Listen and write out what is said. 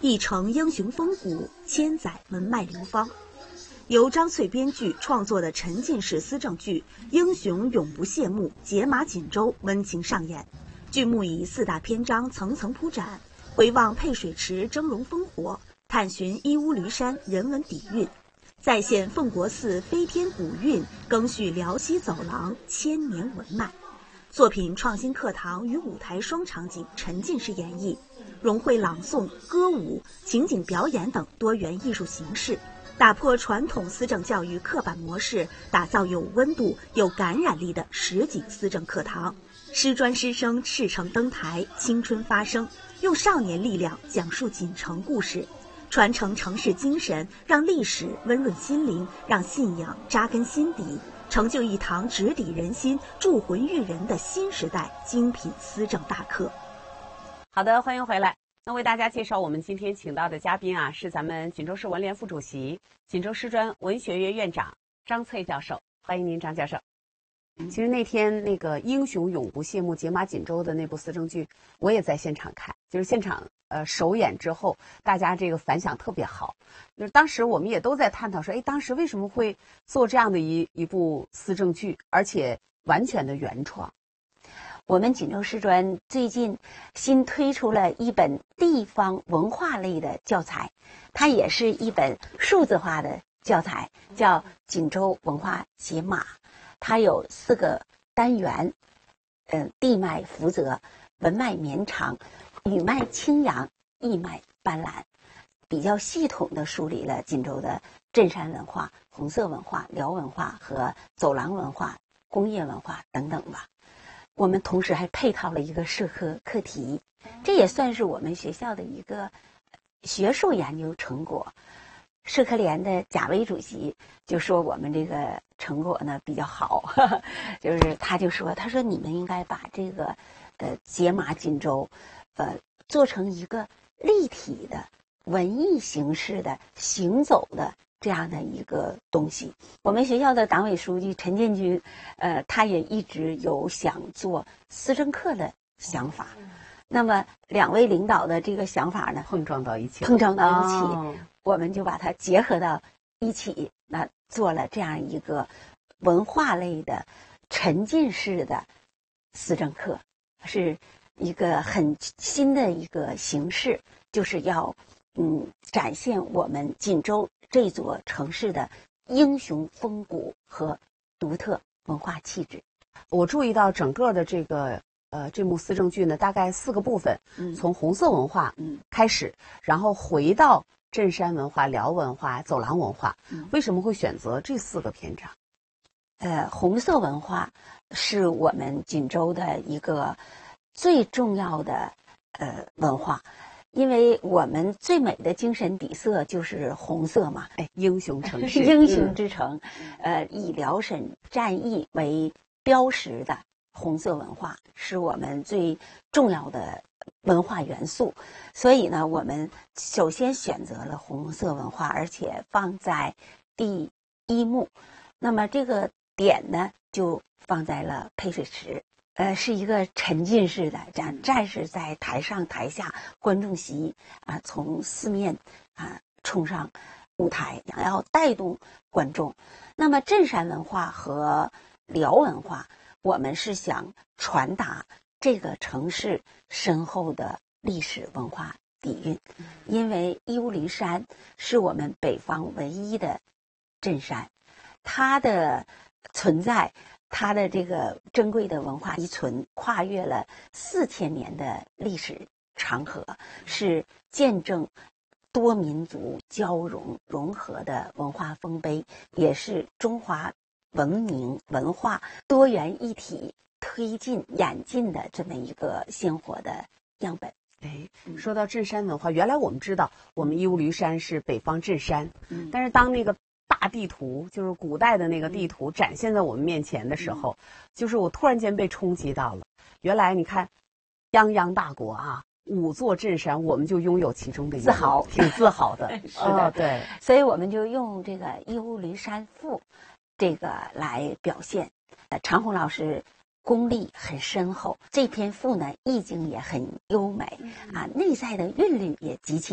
一城英雄风骨，千载文脉流芳。由张翠编剧创作的沉浸式思政剧《英雄永不谢幕》解码锦州温情上演。剧目以4大篇章层层铺展，回望沛水池峥嵘烽火，探寻义乌驴山人文底蕴，再现奉国寺飞天古韵，更续辽西走廊千年文脉。作品创新课堂与舞台双场景沉浸式演绎，融汇朗诵、歌舞、情景表演等多元艺术形式，打破传统思政教育刻板模式，打造有温度、有感染力的实景思政课堂。师专师生赤诚登台，青春发声，用少年力量讲述锦城故事，传承城市精神，让历史温润心灵，让信仰扎根心底，成就一堂直抵人心、铸魂育人的新时代精品思政大课。 好的，欢迎回来。那为大家介绍我们今天请到的嘉宾啊，是咱们锦州市文联副主席、锦州师专文学院院长张翠教授，欢迎您，张教授。其实那天那个《英雄永不谢幕》解码锦州的那部思政剧，我也在现场看，就是现场首演之后，大家这个反响特别好。就是当时我们也都在探讨说，当时为什么会做这样的一部思政剧，而且完全的原创。 我们锦州师专最近新推出了一本地方文化类的教材，它也是一本数字化的教材，叫《锦州文化解码》。它有4个单元，地脉福泽，文脉绵长，语脉清扬，意脉斑斓，比较系统地梳理了锦州的镇山文化、红色文化、辽文化和走廊文化、工业文化等等吧。我们同时还配套了一个社科课题，这也算是我们学校的一个学术研究成果。社科联的贾薇主席就说我们这个成果呢比较好，就是他说你们应该把这个解码锦州做成一个立体的文艺形式的行走的这样的一个东西。我们学校的党委书记陈建军他也一直有想做思政课的想法。那么2位领导的这个想法呢碰撞到一起， 我们就把它结合到一起，那做了这样一个文化类的沉浸式的思政课，是一个很新的一个形式，就是要展现我们锦州这座城市的英雄风骨和独特文化气质。 我注意到整个的这个这幕思政剧呢，大概4个部分，从红色文化开始，然后回到镇山文化、辽文化、走廊文化。为什么会选择这4个篇章？ 红色文化是我们锦州的一个最重要的文化，因为我们最美的精神底色就是红色嘛， 英雄城市， 英雄之城，以辽沈战役为标识的红色文化是我们最重要的文化元素，所以呢，我们首先选择了红色文化，而且放在第1幕。那么这个点呢，就放在了沛水池，是一个沉浸式的，战士在台上台下，观众席从4面冲上舞台，想要带动观众。那么镇山文化和辽文化，我们是想传达这个城市深厚的历史文化底蕴，因为义乌驴山是我们北方唯一的镇山，它的存在，它的这个珍贵的文化遗存，跨越了4000年的历史长河，是见证多民族交融融合的文化丰碑，也是中华文明文化多元一体推进演进的这么一个鲜活的样本。 说到镇山文化，原来我们知道我们义乌驴山是北方镇山，但是当那个大地图，就是古代的那个地图展现在我们面前的时候，就是我突然间被冲击到了。原来你看，泱泱大国5座镇山，我们就拥有其中的一个，挺自豪的。 是的， 对， 所以我们就用这个义乌驴山赋这个来表现。常红老师功力很深厚，这篇赋呢意境也很优美内在的韵律也极其